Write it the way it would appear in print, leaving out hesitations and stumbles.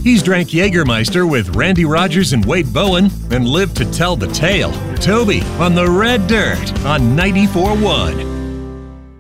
He's drank Jägermeister with Randy Rogers and Wade Bowen and lived to tell the tale. Toby on the Red Dirt on 94.1.